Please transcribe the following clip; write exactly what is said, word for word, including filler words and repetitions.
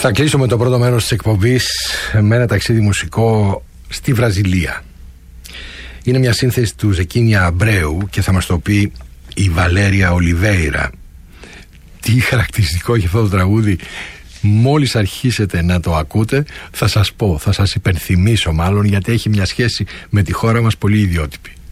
Θα κλείσουμε το πρώτο μέρος της εκπομπής με ένα ταξίδι μουσικό στη Βραζιλία. Είναι μια σύνθεση του Ζεκίνια Αμπρέου και θα μας το πει η Βαλέρια Ολιβέιρα. Τι χαρακτηριστικό έχει αυτό το τραγούδι. Μόλις αρχίσετε να το ακούτε θα σας πω, θα σας υπενθυμίσω μάλλον, γιατί έχει μια σχέση με τη χώρα μας πολύ ιδιότυπη.